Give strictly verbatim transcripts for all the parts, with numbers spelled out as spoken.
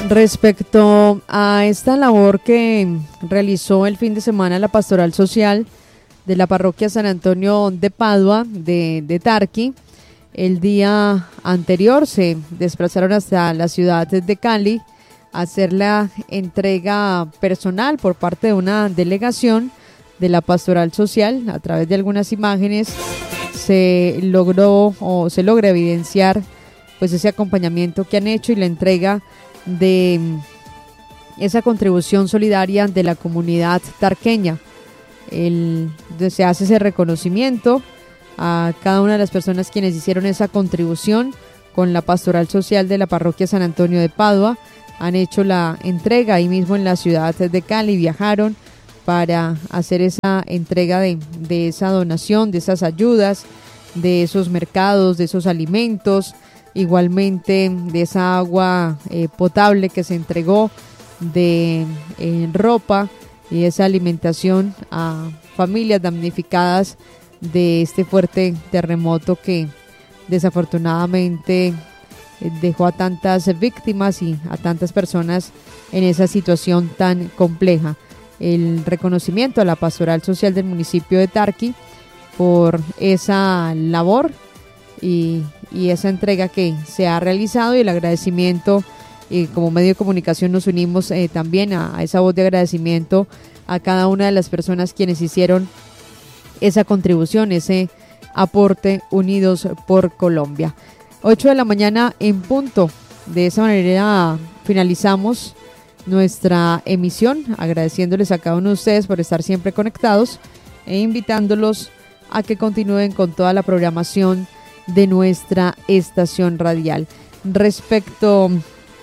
Respecto a esta labor que realizó el fin de semana la Pastoral Social de la Parroquia San Antonio de Padua de, de Tarqui, el día anterior se desplazaron hasta la ciudad de Cali a hacer la entrega personal por parte de una delegación de la Pastoral Social. A través de algunas imágenes se logró o se logra evidenciar pues ese acompañamiento que han hecho y la entrega de esa contribución solidaria de la comunidad tarqueña. El, se hace ese reconocimiento a cada una de las personas quienes hicieron esa contribución con la Pastoral Social de la Parroquia San Antonio de Padua. Han hecho la entrega ahí mismo en la ciudad de Cali, viajaron para hacer esa entrega de, de esa donación, de esas ayudas, de esos mercados, de esos alimentos, igualmente de esa agua eh, potable que se entregó, de eh, ropa y esa alimentación a familias damnificadas de este fuerte terremoto que desafortunadamente dejó a tantas víctimas y a tantas personas en esa situación tan compleja. El reconocimiento a la Pastoral Social del municipio de Tarqui por esa labor y, y esa entrega que se ha realizado, y el agradecimiento, y como medio de comunicación nos unimos eh, también a, a esa voz de agradecimiento a cada una de las personas quienes hicieron esa contribución, ese aporte Unidos por Colombia. ocho de la mañana en punto. De esa manera finalizamos nuestra emisión, agradeciéndoles a cada uno de ustedes por estar siempre conectados e invitándolos a que continúen con toda la programación de nuestra estación radial. Respecto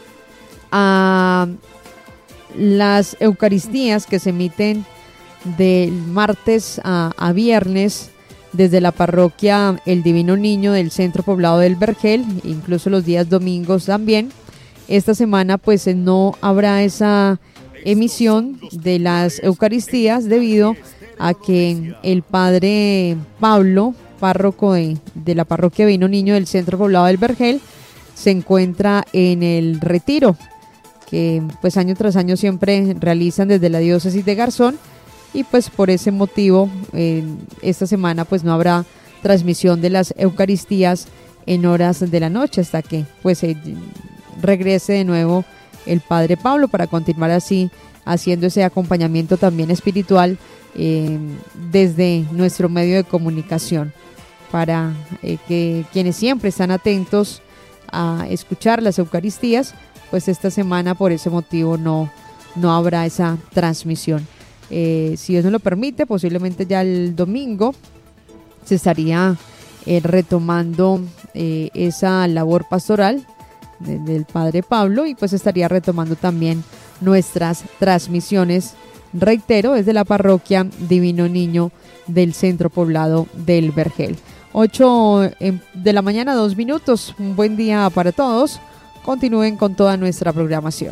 a las Eucaristías que se emiten del martes a, a viernes desde la parroquia El Divino Niño del Centro Poblado del Vergel, incluso los días domingos también, esta semana pues no habrá esa emisión de las Eucaristías debido a que el padre Pablo, párroco de, de la parroquia Divino Niño del Centro Poblado del Vergel, se encuentra en el retiro que pues año tras año siempre realizan desde la diócesis de Garzón, y pues por ese motivo eh, esta semana pues no habrá transmisión de las Eucaristías en horas de la noche hasta que pues eh, regrese de nuevo el padre Pablo para continuar así haciendo ese acompañamiento también espiritual eh, desde nuestro medio de comunicación, para eh, que quienes siempre están atentos a escuchar las Eucaristías, pues esta semana por ese motivo no, no habrá esa transmisión. Eh, si Dios nos lo permite, posiblemente ya el domingo se estaría eh, retomando eh, esa labor pastoral de, del padre Pablo, y pues estaría retomando también nuestras transmisiones, reitero, desde la parroquia Divino Niño del Centro Poblado del Vergel. ocho de la mañana, dos minutos. Un buen día para todos. Continúen con toda nuestra programación.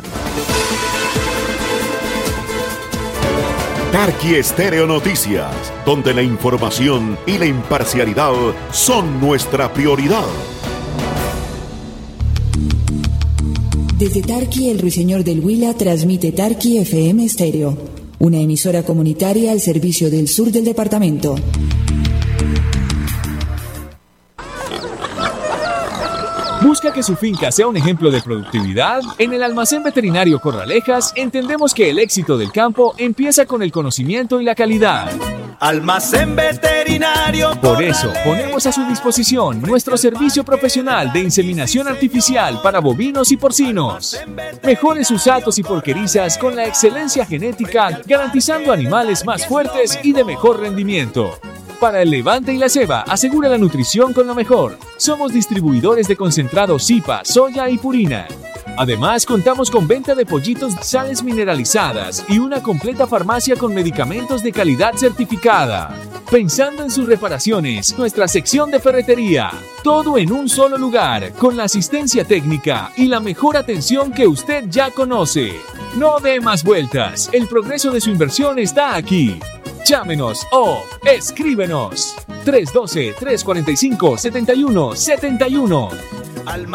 Tarqui Estéreo Noticias, donde la información y la imparcialidad son nuestra prioridad. Desde Tarqui, el Ruiseñor del Huila transmite Tarqui F M Estéreo, una emisora comunitaria al servicio del sur del departamento. ¿Busca que su finca sea un ejemplo de productividad? En el Almacén Veterinario Corralejas entendemos que el éxito del campo empieza con el conocimiento y la calidad. Almacén Veterinario Corralejas. Por eso, ponemos a su disposición nuestro servicio profesional de inseminación artificial para bovinos y porcinos. Mejore sus atos y porquerizas con la excelencia genética, garantizando animales más fuertes y de mejor rendimiento. Para el levante y la ceba, asegura la nutrición con lo mejor. Somos distribuidores de concentrado Zipa, soya y purina. Además, contamos con venta de pollitos, sales mineralizadas y una completa farmacia con medicamentos de calidad certificada. Pensando en sus reparaciones, nuestra sección de ferretería. Todo en un solo lugar, con la asistencia técnica y la mejor atención que usted ya conoce. No dé más vueltas, el progreso de su inversión está aquí. Llámenos o escríbenos tres uno dos, tres cuatro cinco, siete uno siete uno.